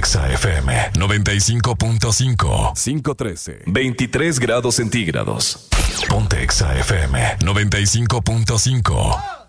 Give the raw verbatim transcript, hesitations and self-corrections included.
Exa F M noventa y cinco punto cinco. cinco trece. veintitrés grados centígrados. Ponte Exa F M noventa y cinco punto cinco.